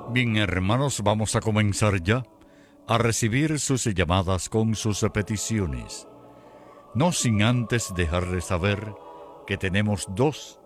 Bien, hermanos, vamos a comenzar ya a recibir sus llamadas con sus peticiones. No sin antes dejarles saber que tenemos dos